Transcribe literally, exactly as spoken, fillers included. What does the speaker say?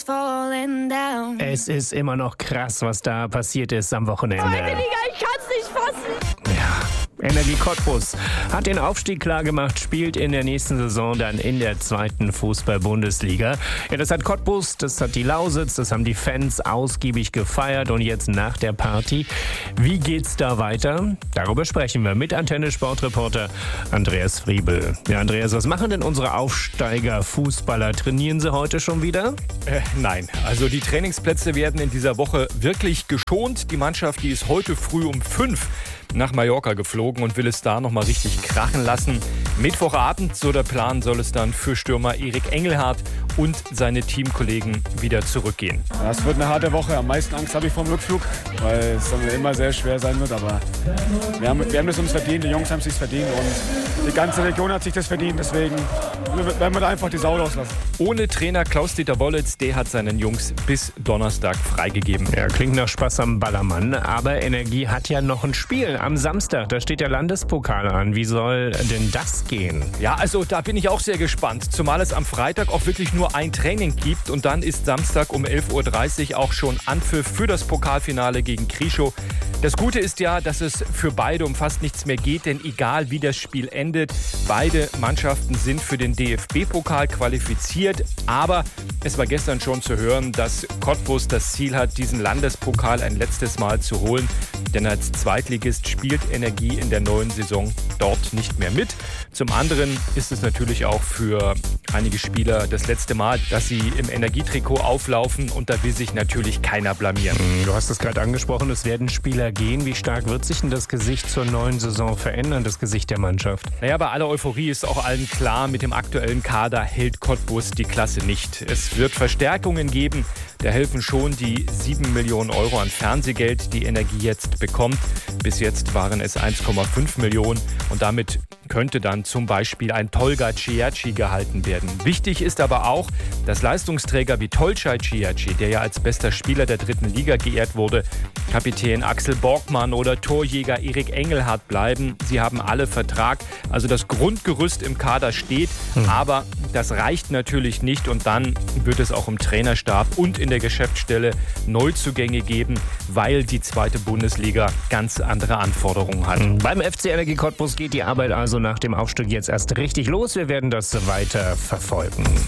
falling down. Es ist immer noch krass, was da passiert ist am Wochenende. Zweite Liga, ich kann's nicht fassen. Ja. Energie Cottbus hat den Aufstieg klargemacht, spielt in der nächsten Saison dann in der zweiten Fußball-Bundesliga. Ja, das hat Cottbus, das hat die Lausitz, das haben die Fans ausgiebig gefeiert und jetzt nach der Party. Wie geht's da weiter? Darüber sprechen wir mit Antenne-Sportreporter Andreas Friebel. Ja, Andreas, was machen denn unsere Aufsteiger-Fußballer? Trainieren sie heute schon wieder? Äh, nein, also die Trainingsplätze werden in dieser Woche wirklich geschont. Die Mannschaft, die ist heute früh um fünf nach Mallorca geflogen und will es da nochmal richtig krachen lassen. Mittwochabend, so der Plan, soll es dann für Stürmer Erik Engelhardt und seine Teamkollegen wieder zurückgehen. Das wird eine harte Woche. Am meisten Angst habe ich vor dem Rückflug, weil es dann immer sehr schwer sein wird. Aber wir haben, wir haben es uns verdient, die Jungs haben es sich verdient und die ganze Region hat sich das verdient. Deswegen werden wir da einfach die Sau rauslassen. Ohne Trainer Klaus-Dieter Wollitz, der hat seinen Jungs bis Donnerstag freigegeben. Ja, klingt nach Spaß am Ballermann, aber Energie hat ja noch ein Spiel. Am Samstag, da steht der Landespokal an. Wie soll denn das gehen? Ja, also da bin ich auch sehr gespannt. Zumal es am Freitag auch wirklich nur ein Training gibt. Und dann ist Samstag um elf Uhr dreißig auch schon Anpfiff für das Pokalfinale gegen Krischow. Das Gute ist ja, dass es für beide um fast nichts mehr geht, denn egal wie das Spiel endet, beide Mannschaften sind für den D F B-Pokal qualifiziert. Aber es war gestern schon zu hören, dass Cottbus das Ziel hat, diesen Landespokal ein letztes Mal zu holen. Denn als Zweitligist spielt Energie in der neuen Saison dort nicht mehr mit. Zum anderen ist es natürlich auch für einige Spieler das letzte Mal, dass sie im Energietrikot auflaufen und da will sich natürlich keiner blamieren. Du hast es gerade angesprochen, es werden Spieler gehen. Wie stark wird sich denn das Gesicht zur neuen Saison verändern, das Gesicht der Mannschaft? Naja, bei aller Euphorie ist auch allen klar, mit dem aktuellen Kader hält Cottbus die Klasse nicht. Es wird Verstärkungen geben. Da helfen schon die sieben Millionen Euro an Fernsehgeld, die Energie jetzt bekommt. Bis jetzt waren es eins Komma fünf Millionen und damit könnte dann zum Beispiel ein Tolga Ciacci gehalten werden. Wichtig ist aber auch, dass Leistungsträger wie Tolcay Ciacci, der ja als bester Spieler der dritten Liga geehrt wurde, Kapitän Axel Borgmann oder Torjäger Erik Engelhardt bleiben. Sie haben alle Vertrag. Also das Grundgerüst im Kader steht, hm. aber das reicht natürlich nicht und dann wird es auch im Trainerstab und in der Geschäftsstelle Neuzugänge geben, weil die zweite Bundesliga ganz andere Anforderungen hat. Beim F C Energie Cottbus geht die Arbeit also nach dem Aufstieg jetzt erst richtig los. Wir werden das weiter verfolgen.